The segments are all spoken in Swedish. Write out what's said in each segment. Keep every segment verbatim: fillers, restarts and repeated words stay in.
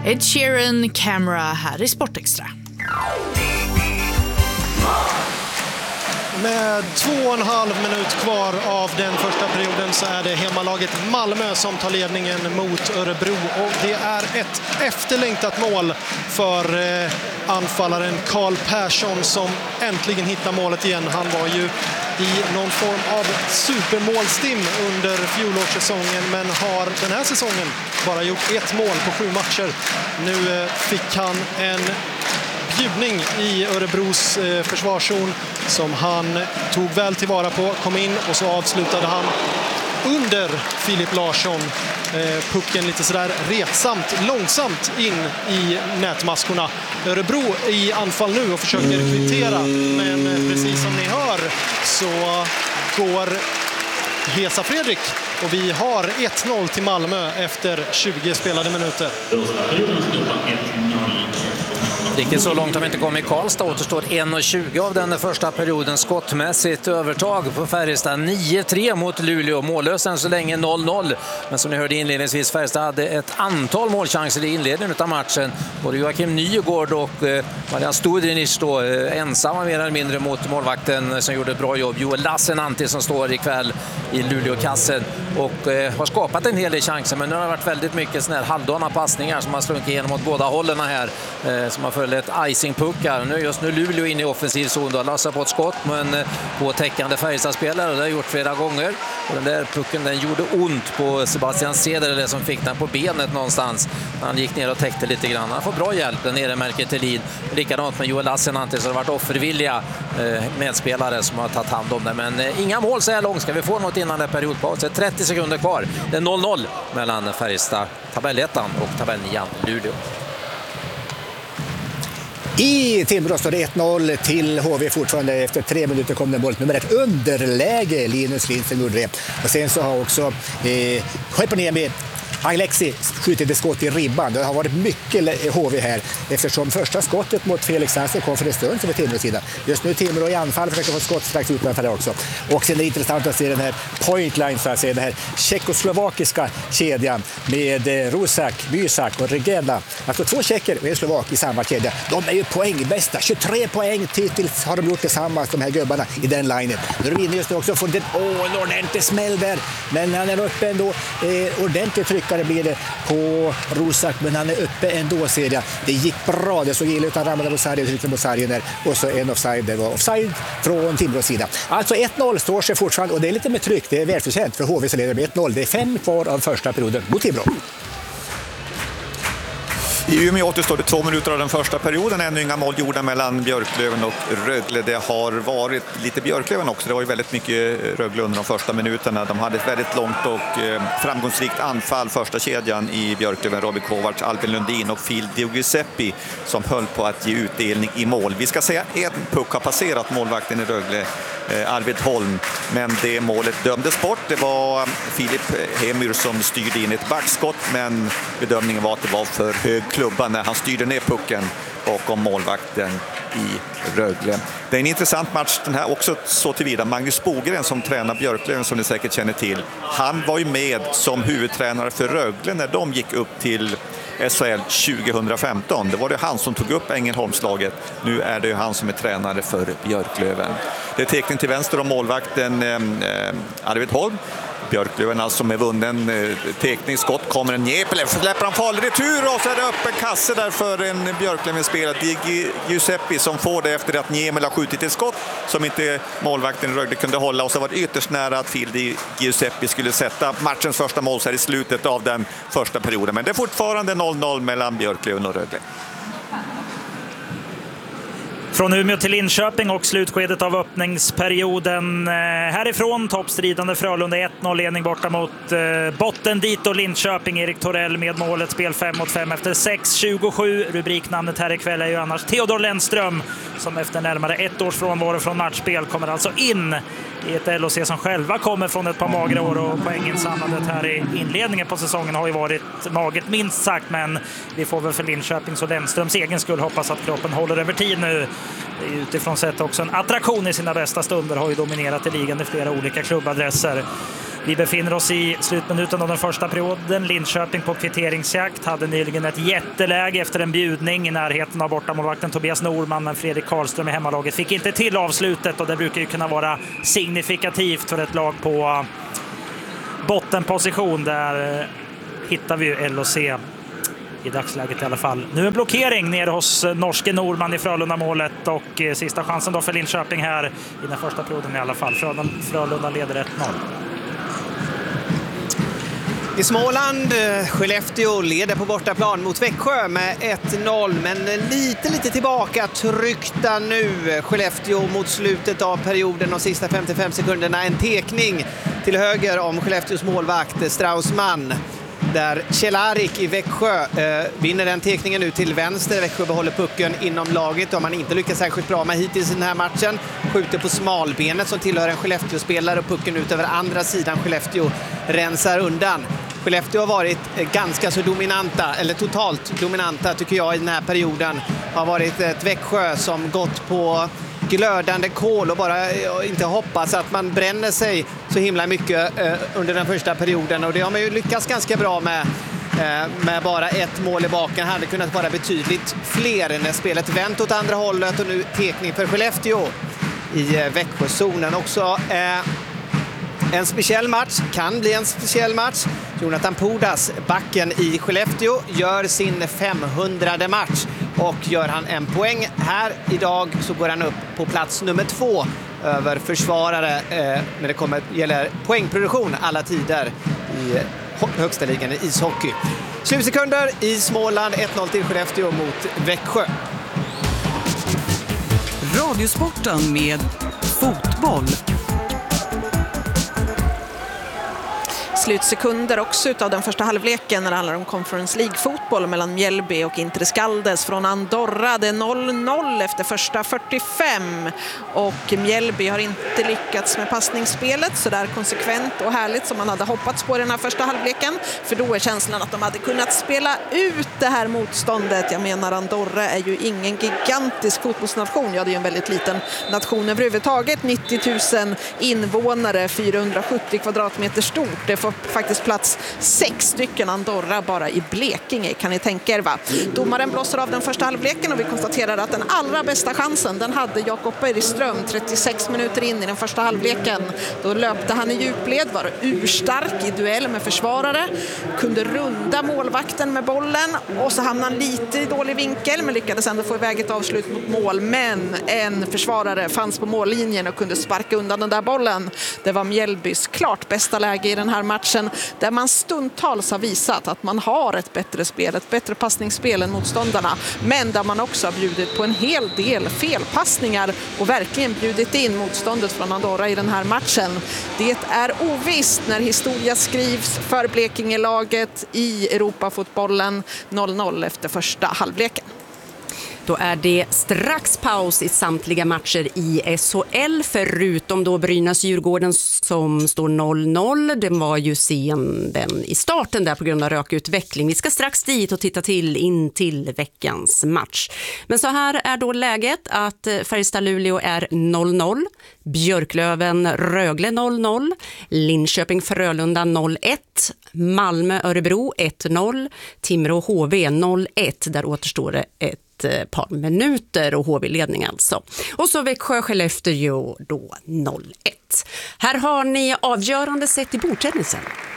Ed Sheeran, Camera här i Sportextra. Med två och en halv minut kvar av den första perioden så är det hemmalaget Malmö som tar ledningen mot Örebro. Och det är ett efterlängtat mål för eh, anfallaren Karl Persson som äntligen hittar målet igen. Han var ju i någon form av supermålstim under fjolårssäsongen men har den här säsongen bara gjort ett mål på sju matcher. Nu eh, fick han en bjudning i Örebros eh, försvarszon som han tog väl tillvara på, kom in och så avslutade han under Filip Larsson eh, pucken lite sådär retsamt, långsamt in i nätmaskorna. Örebro i anfall nu och försöker kvittera, men eh, precis som ni hör så går Hesa Fredrik och vi har ett noll till Malmö efter tjugo spelade minuter. Riktigt så långt har vi inte kommit i Karlstad. Återstår en och tjugo av den första perioden. Skottmässigt övertag på Färjestad. nio tre mot Luleå. Mållösen så länge noll noll. Men som ni hörde inledningsvis, Färjestad hade ett antal målchanser i inledningen av matchen. Både Joakim Nygård och eh, Marian Studrinic då eh, ensamma mer eller mindre mot målvakten som gjorde ett bra jobb. Joel Lassinantti som står ikväll i Luleå-kassen och eh, har skapat en hel del chanser. Men nu har det varit väldigt mycket såna här halvdana passningar som har slunkit igenom åt båda hållen här. Eh, som har ett icing-puckar. Nu just nu Luleå in i offensiv zon. Då lassar på ett skott men på täckande Färjestad-spelare. Det har gjort flera gånger. Och den där pucken den gjorde ont på Sebastian Ceder som fick den på benet någonstans. Han gick ner och täckte lite grann. Han får bra hjälp där nere, märker Thelin. Likadant med Joel Lassinantti så har det varit offervilliga medspelare som har tagit hand om det. Men inga mål så här långt. Ska vi få något innan det periodpaus? trettio sekunder kvar. Det är noll noll mellan Färjestad, tabellettan och tabellnian Luleå. I Timrå står det ett noll till H V fortfarande. Efter tre minuter kom den boll nummer ett underläge. Linus Lindström gjorde det. Och sen så har också eh, Scheponiemi Alexi skjutit ett skott i ribban. Det har varit mycket H V här eftersom första skottet mot Felix Hansen kom för en stund för Timrå sida. Just nu Timrå i anfall försöker få skott strax utanför det också. Och sen är det intressant att se den här pointline, så att säga, den här tjeckoslovakiska kedjan med Rusak, Bysak och Regeda. Alltså två tjecker och en slovak i samma kedja. De är ju poängbästa. tjugotre poäng hittills har de gjort tillsammans, de här gubbarna i den linjen. Nu är de inne just nu också för en åh, ordentlig smäll där. Men han är uppe ändå eh, ordentligt tryck det blir det på Rusak, men han är uppe ändå, ser jag. Det gick bra, det såg illa ut, han ramlade mot sargen, tryckte mot sargen där, och så en offside, det var offside från Timrås sida. Alltså ett noll står sig fortfarande, och det är lite med tryck, det är välförtjänt för H V som leder med ett noll. Det är fem kvar av första perioden mot Timrå. I Umeå återstår det två minuter av den första perioden. Ännu inga mål gjorda mellan Björklöven och Rögle. Det har varit lite Björklöven också. Det var ju väldigt mycket Rögle under de första minuterna. De hade ett väldigt långt och framgångsrikt anfall. Första kedjan i Björklöven, Robin Kovacs, Albin Lundin och Phil Di Giuseppe som höll på att ge utdelning i mål. Vi ska säga en puck har passerat målvakten i Rögle, Arvid Holm, men det målet dömdes bort. Det var Filip Hemyr som styrde in ett backskott, men bedömningen var att det var för hög klubba när han styrde ner pucken bakom målvakten i Rögle. Det är en intressant match den här också så tillvida. Magnus Bogren som tränar Björklöven, som ni säkert känner till, han var ju med som huvudtränare för Rögle när de gick upp till S H L tjugohundrafemton. Det var det han som tog upp Ängelholmslaget. Nu är det ju han som är tränare för Björklöven. Det är teckning till vänster om målvakten eh, Arvid Holm. Björklöven alltså med vunnen eh, tekningsskott, kommer en Njepele, släpper han farlig retur och så är det öppen kasse där för en Björklöven-spelare, Di Giuseppe, som får det efter att Njemel har skjutit ett skott som inte målvakten i Rögle kunde hålla, och så var det ytterst nära att Phil Di Giuseppe skulle sätta matchens första mål så här i slutet av den första perioden. Men det är fortfarande noll noll mellan Björklöven och Rögle. Från Umeå till Linköping och slutskedet av öppningsperioden. Härifrån toppstridande Frölunda ett noll ledning borta mot eh, botten dit och Linköping. Erik Torell med målet, spel fem mot fem efter sex tjugosju. Rubriknamnet här ikväll är ju annars Theodor Lennström som efter närmare ett års frånvaro från matchspel kommer alltså in i ett L O C som själva kommer från ett par magra år, och poänginsamlandet här i inledningen på säsongen har ju varit maget minst sagt, men vi får väl för Linköpings och Lennströms egen skull hoppas att kroppen håller över tid nu. Det är utifrån sett också en attraktion i sina bästa stunder, har ju dominerat i ligan i flera olika klubbadresser. Vi befinner oss i slutminuten av den första perioden. Linköping på kvitteringsjakt hade nyligen ett jätteläge efter en bjudning i närheten av bortamålvakten Tobias Norman, men Fredrik Karlström i hemmalaget fick inte till avslutet, och det brukar ju kunna vara signifikativt för ett lag på bottenposition. Där hittar vi ju L O C i dagsläget i alla fall. Nu en blockering nere hos norske Norman i Frölunda-målet, och eh, sista chansen då för Linköping här i den första perioden i alla fall. Frölunda, Frölunda leder ett noll. I Småland, Skellefteå leder på bortaplan mot Växjö med ett noll, men lite lite tillbaka tryckta nu. Skellefteå mot slutet av perioden, de sista femtiofem sekunderna. En tekning till höger om Skellefteås målvakt Straussman, där Kjellarik i Växjö eh, vinner den tekningen nu till vänster. Växjö behåller pucken inom laget, och man inte lyckats särskilt bra med hittills i den här matchen. Skjuter på smalbenet som tillhör en Skellefteå-spelare, och pucken ut över andra sidan. Skellefteå rensar undan. Skellefteå har varit ganska så dominanta, eller totalt dominanta tycker jag i den här perioden. Har varit ett Växjö som gått på glödande kol och bara inte hoppas att man bränner sig så himla mycket eh, under den första perioden, och det har man ju lyckats ganska bra med eh, med bara ett mål i baken. Hade kunnat vara betydligt fler när spelet vänt åt andra hållet, och nu tekning för Skellefteå i eh, Växjözonen. Också eh, en speciell match, kan bli en speciell match. Jonathan Pudas, backen i Skellefteå, gör sin femhundrade match, och gör han en poäng här idag så går han upp på plats nummer två över försvarare eh, när det kommer gäller poängproduktion alla tider i högsta ligan i ishockey. Slutsekunder i Småland, ett noll till Skellefteå mot Växjö. Radiosporten med fotboll. Slutsekunder också utav den första halvleken när det handlar om Conference League-fotboll mellan Mjällby och Inter Skaldes från Andorra. Det är noll noll efter första fyrtiofem, och Mjällby har inte lyckats med passningsspelet så där konsekvent och härligt som man hade hoppats på i den här första halvleken, för då är känslan att de hade kunnat spela ut det här motståndet. Jag menar, Andorra är ju ingen gigantisk fotbollsnation, ja, det är ju en väldigt liten nation överhuvudtaget, nittio tusen invånare, fyrahundrasjuttio kvadratmeter stort. Det får faktiskt plats sex stycken Andorra bara i Blekinge, kan ni tänka er, va? Domaren blåser av den första halvleken, och vi konstaterar att den allra bästa chansen den hade Jakob Bergström trettiosex minuter in i den första halvleken. Då löpte han i djupled, var urstark i duell med försvarare, kunde runda målvakten med bollen, och så hamnade han lite i dålig vinkel men lyckades ändå få iväg ett avslut mot mål. Men en försvarare fanns på mållinjen och kunde sparka undan den där bollen. Det var Mjällbys klart bästa läge i den här matchen, där man stundtals har visat att man har ett bättre spel, ett bättre passningsspel än motståndarna, men där man också har bjudit på en hel del felpassningar och verkligen bjudit in motståndet från Andorra i den här matchen. Det är ovisst när historia skrivs för Blekingelaget i Europafotbollen. Noll noll efter första halvleken. Då är det strax paus i samtliga matcher i S H L, förutom då Brynäs-Djurgården som står noll noll. Den var ju sen den i starten där på grund av rökutveckling. Vi ska strax dit och titta till in till veckans match. Men så här är då läget att Färjestad-Luleå är noll noll, Björklöven-Rögle noll noll, Linköping-Frölunda noll ett, Malmö-Örebro ett noll, Timrå-H V noll ett. Där återstår det ett par minuter och H V-ledning alltså. Och så Växjö-Skellefteå då noll ett. Här har ni avgörande sett i bordtennisen.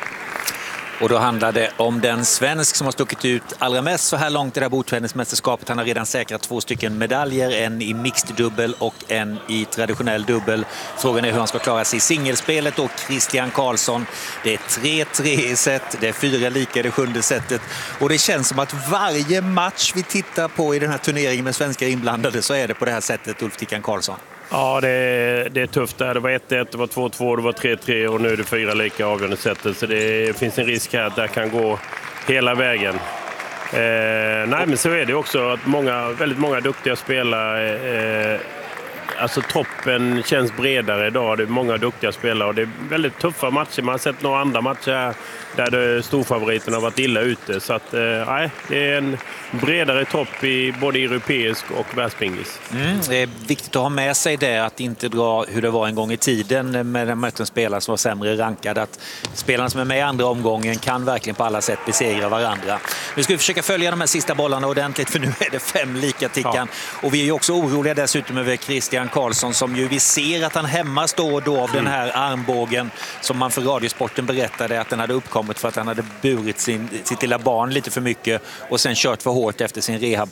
Och då handlar det om den svensk som har stuckit ut allra mest så här långt i det här bordtennismästerskapet. Han har redan säkrat två stycken medaljer, en i mixed dubbel och en i traditionell dubbel. Frågan är hur han ska klara sig i singelspelet och Christian Karlsson. Det är tre tre i set, det är fyra lika i det sjunde setet. Och det känns som att varje match vi tittar på i den här turneringen med svenskar inblandade så är det på det här sättet, Ulf Tickan Karlsson. Ja, det är, det är tufft där. Det var ett ett, det var två två, det var tre tre och nu är det fyra lika avgörande sättet. Så det finns en risk här att det kan gå hela vägen. Eh, nej, men så är det också att många, väldigt många duktiga spelare eh, alltså, toppen känns bredare idag. Det är många duktiga spelare och det är väldigt tuffa matcher. Man har sett några andra matcher här där det storfavoriterna har varit illa ute. Så att, nej, det är en bredare topp i både europeisk och världspingis. Mm, det är viktigt att ha med sig det, att inte dra hur det var en gång i tiden med den möten spelare som var sämre rankade. Att spelarna som är med i andra omgången kan verkligen på alla sätt besegra varandra. Nu ska vi försöka följa de här sista bollarna ordentligt, för nu är det fem lika tickan. Ja. Och vi är ju också oroliga dessutom över Christian Karlsson, som ju vi ser att han hämmas då och då av mm. den här armbågen som man för Radiosporten berättade att den hade uppkommit för att han hade burit sin, sitt lilla barn lite för mycket och sen kört för hårt efter sin rehab.